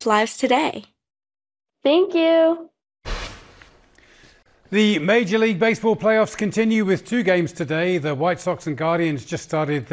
lives today. Thank you. The Major League Baseball playoffs continue with 2 games today. The White Sox and Guardians just started